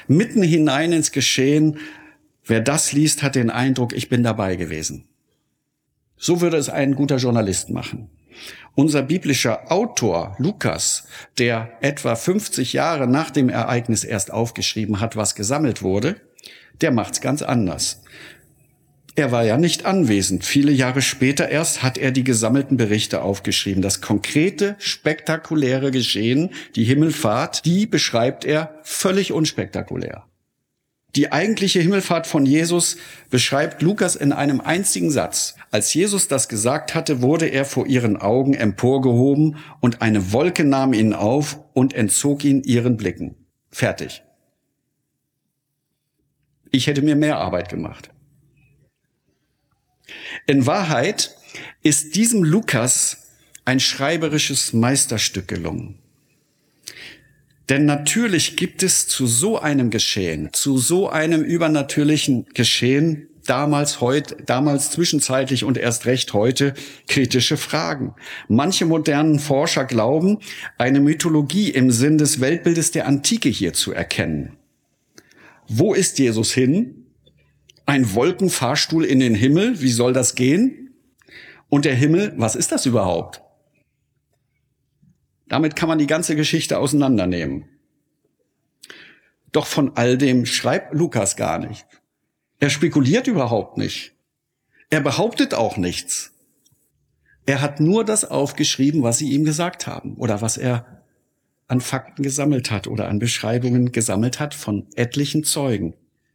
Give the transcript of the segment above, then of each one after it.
mitten hinein ins Geschehen. Wer das liest, hat den Eindruck, ich bin dabei gewesen. So würde es ein guter Journalist machen. Unser biblischer Autor, Lukas, der etwa 50 Jahre nach dem Ereignis erst aufgeschrieben hat, was gesammelt wurde, der macht's ganz anders. Er war ja nicht anwesend. Viele Jahre später erst hat er die gesammelten Berichte aufgeschrieben. Das konkrete, spektakuläre Geschehen, die Himmelfahrt, die beschreibt er völlig unspektakulär. Die eigentliche Himmelfahrt von Jesus beschreibt Lukas in einem einzigen Satz. Als Jesus das gesagt hatte, wurde er vor ihren Augen emporgehoben und eine Wolke nahm ihn auf und entzog ihn ihren Blicken. Fertig. Ich hätte mir mehr Arbeit gemacht. In Wahrheit ist diesem Lukas ein schreiberisches Meisterstück gelungen. Denn natürlich gibt es zu so einem Geschehen, zu so einem übernatürlichen Geschehen, damals zwischenzeitlich und erst recht heute, kritische Fragen. Manche modernen Forscher glauben, eine Mythologie im Sinn des Weltbildes der Antike hier zu erkennen. Wo ist Jesus hin? Ein Wolkenfahrstuhl in den Himmel, wie soll das gehen? Und der Himmel, was ist das überhaupt? Damit kann man die ganze Geschichte auseinandernehmen. Doch von all dem schreibt Lukas gar nicht. Er spekuliert überhaupt nicht. Er behauptet auch nichts. Er hat nur das aufgeschrieben, was sie ihm gesagt haben oder was er an Fakten gesammelt hat oder an Beschreibungen gesammelt hat von etlichen Zeugen.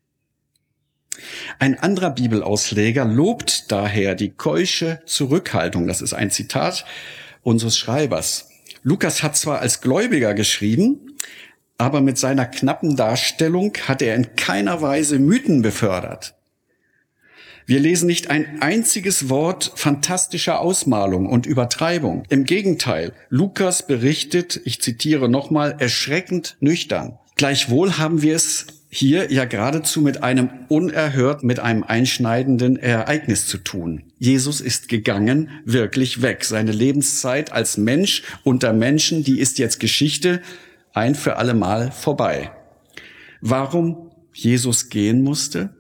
Ein anderer Bibelausleger lobt daher die keusche Zurückhaltung. Das ist ein Zitat unseres Schreibers. Lukas hat zwar als Gläubiger geschrieben, aber mit seiner knappen Darstellung hat er in keiner Weise Mythen befördert. Wir lesen nicht ein einziges Wort fantastischer Ausmalung und Übertreibung. Im Gegenteil, Lukas berichtet, ich zitiere nochmal, erschreckend nüchtern. Gleichwohl haben wir es hier ja geradezu mit einem einschneidenden Ereignis zu tun. Jesus ist gegangen, wirklich weg. Seine Lebenszeit als Mensch unter Menschen, die ist jetzt Geschichte, ein für alle Mal vorbei. Warum Jesus gehen musste?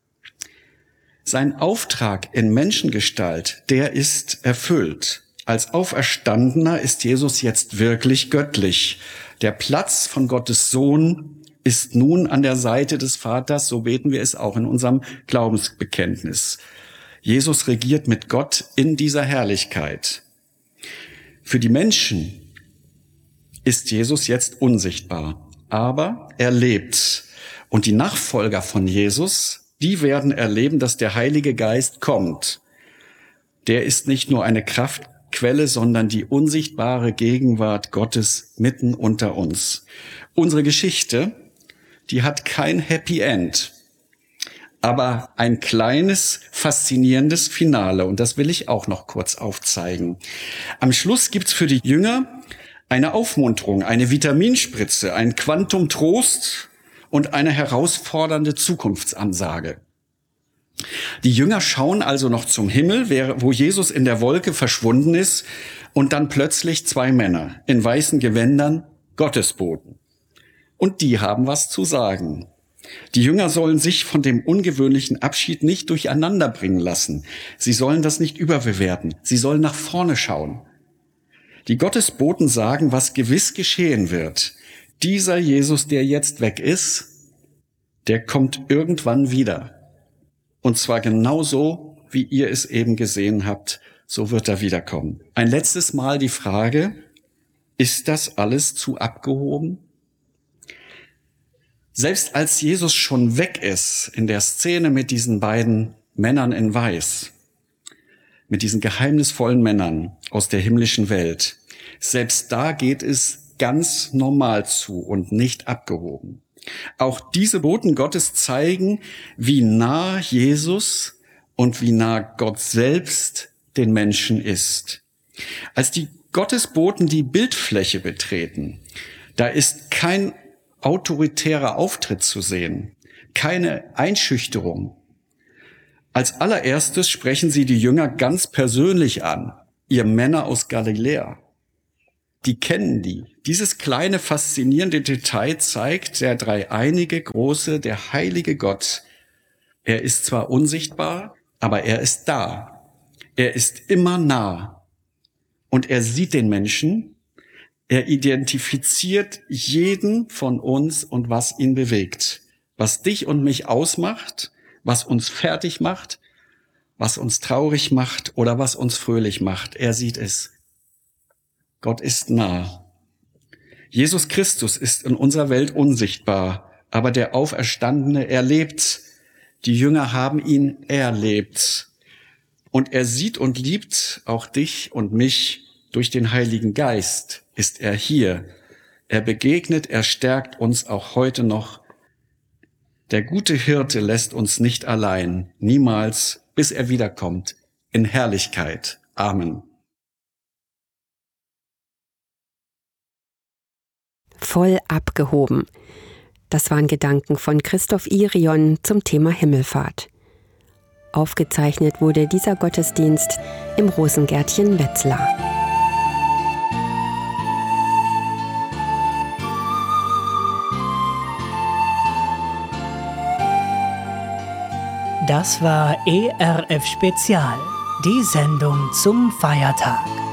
Sein Auftrag in Menschengestalt, der ist erfüllt. Als Auferstandener ist Jesus jetzt wirklich göttlich. Der Platz von Gottes Sohn ist nun an der Seite des Vaters, so beten wir es auch in unserem Glaubensbekenntnis. Jesus regiert mit Gott in dieser Herrlichkeit. Für die Menschen ist Jesus jetzt unsichtbar, aber er lebt. Und die Nachfolger von Jesus, die werden erleben, dass der Heilige Geist kommt. Der ist nicht nur eine Kraftquelle, sondern die unsichtbare Gegenwart Gottes mitten unter uns. Unsere Geschichte, die hat kein Happy End, aber ein kleines, faszinierendes Finale. Und das will ich auch noch kurz aufzeigen. Am Schluss gibt's für die Jünger eine Aufmunterung, eine Vitaminspritze, ein Quantum Trost und eine herausfordernde Zukunftsansage. Die Jünger schauen also noch zum Himmel, wo Jesus in der Wolke verschwunden ist, und dann plötzlich zwei Männer in weißen Gewändern, Gottesboten. Und die haben was zu sagen. Die Jünger sollen sich von dem ungewöhnlichen Abschied nicht durcheinander bringen lassen. Sie sollen das nicht überbewerten. Sie sollen nach vorne schauen. Die Gottesboten sagen, was gewiss geschehen wird. Dieser Jesus, der jetzt weg ist, der kommt irgendwann wieder. Und zwar genauso, wie ihr es eben gesehen habt, so wird er wiederkommen. Ein letztes Mal die Frage, ist das alles zu abgehoben? Selbst als Jesus schon weg ist, in der Szene mit diesen beiden Männern in Weiß, mit diesen geheimnisvollen Männern aus der himmlischen Welt, selbst da geht es ganz normal zu und nicht abgehoben. Auch diese Boten Gottes zeigen, wie nah Jesus und wie nah Gott selbst den Menschen ist. Als die Gottesboten die Bildfläche betreten, da ist kein autoritärer Auftritt zu sehen, keine Einschüchterung. Als allererstes sprechen sie die Jünger ganz persönlich an, ihr Männer aus Galiläa. die kennen die. Dieses kleine, faszinierende Detail zeigt, der dreieinige, große, der heilige Gott. Er ist zwar unsichtbar, aber er ist da. Er ist immer nah. Und er sieht den Menschen. Er identifiziert jeden von uns und was ihn bewegt. Was dich und mich ausmacht, was uns fertig macht, was uns traurig macht oder was uns fröhlich macht. Er sieht es. Gott ist nah. Jesus Christus ist in unserer Welt unsichtbar, aber der Auferstandene, er lebt. Die Jünger haben ihn erlebt. Und er sieht und liebt auch dich und mich. Durch den Heiligen Geist ist er hier. Er begegnet, er stärkt uns auch heute noch. Der gute Hirte lässt uns nicht allein, niemals, bis er wiederkommt, in Herrlichkeit. Amen. Voll abgehoben. Das waren Gedanken von Christoph Irion zum Thema Himmelfahrt. Aufgezeichnet wurde dieser Gottesdienst im Rosengärtchen Wetzlar. Das war ERF Spezial, die Sendung zum Feiertag.